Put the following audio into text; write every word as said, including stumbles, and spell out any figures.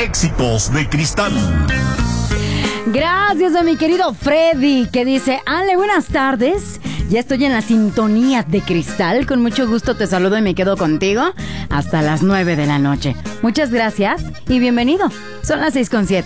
éxitos de Cristal. Gracias a mi querido Freddy, que dice: Ale, buenas tardes. Ya estoy en la sintonía de Cristal. Con mucho gusto te saludo y me quedo contigo hasta las nueve de la noche. Muchas gracias y bienvenido. Son las seis con siete.